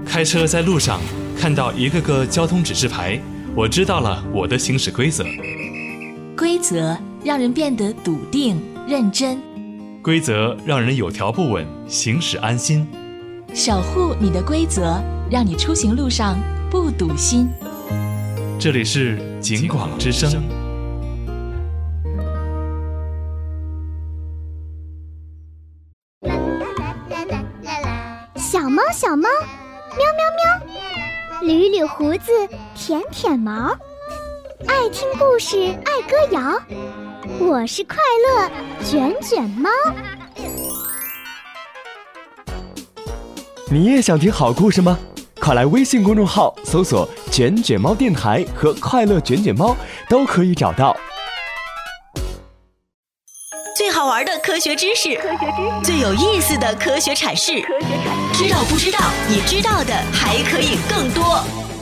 开车在路上看到一个个交通指示牌，我知道了我的行驶规则。 规则让人变得笃定认真， 规则让人有条不紊，行驶安心。 守护你的规则，让你出行路上不堵心。 这里是警广之声。 小猫小猫，喵喵喵，捋捋胡子，舔舔毛，爱听故事，爱歌谣。我是快乐卷卷猫。 你也想听好故事吗？快来微信公众号搜索卷卷猫电台和快乐卷卷猫，都可以找到。 最好玩的科学知识，最有意思的科学阐释，知道不知道？你知道的还可以更多。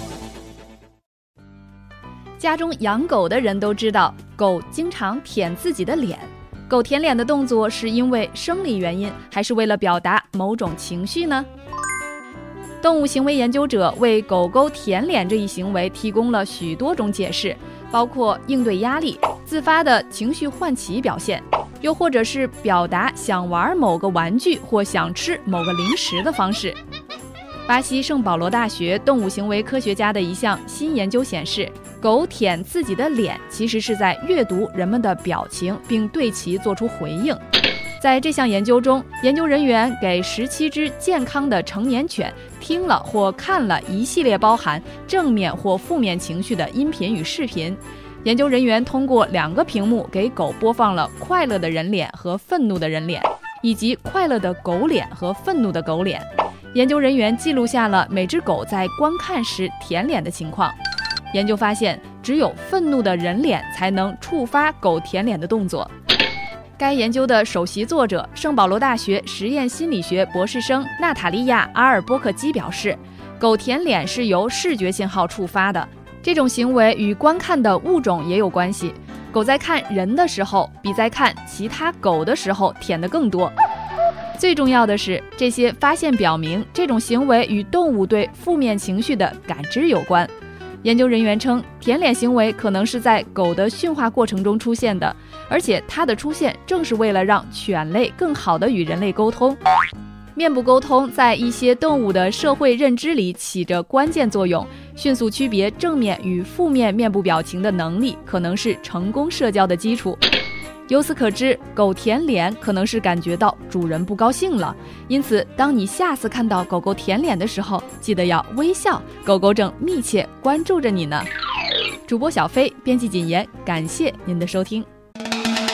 家中养狗的人都知道，狗经常舔自己的脸。狗舔脸的动作是因为生理原因，还是为了表达某种情绪呢？动物行为研究者为狗狗舔脸这一行为提供了许多种解释，包括应对压力、自发的情绪唤起表现，又或者是表达想玩某个玩具或想吃某个零食的方式。巴西圣保罗大学动物行为科学家的一项新研究显示，狗舔自己的脸其实是在阅读人们的表情，并对其做出回应。在这项研究中，研究人员给17只健康的成年犬听了或看了一系列包含正面或负面情绪的音频与视频。研究人员通过2个屏幕给狗播放了快乐的人脸和愤怒的人脸，以及快乐的狗脸和愤怒的狗脸。研究人员记录下了每只狗在观看时舔脸的情况。研究发现，只有愤怒的人脸才能触发狗舔脸的动作。该研究的首席作者，圣保罗大学实验心理学博士生娜塔莉亚·阿尔波克基表示，狗舔脸是由视觉信号触发的，这种行为与观看的物种也有关系。狗在看人的时候，比在看其他狗的时候舔得更多。最重要的是，这些发现表明，这种行为与动物对负面情绪的感知有关。研究人员称，舔脸行为可能是在狗的驯化过程中出现的，而且它的出现正是为了让犬类更好地与人类沟通。面部沟通在一些动物的社会认知里起着关键作用，迅速区别正面与负面面部表情的能力可能是成功社交的基础。由此可知，狗舔脸可能是感觉到主人不高兴了，因此当你下次看到狗狗舔脸的时候，记得要微笑，狗狗正密切关注着你呢。主播小飞，编辑谨言，感谢您的收听。